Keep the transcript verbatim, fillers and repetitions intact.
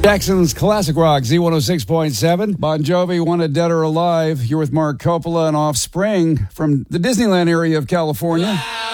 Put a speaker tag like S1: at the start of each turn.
S1: Jackson's Classic Rock, Z one oh six point seven. Bon Jovi, Wanted Dead or Alive. You're with Mark Coppola and Offspring from the Disneyland area of California.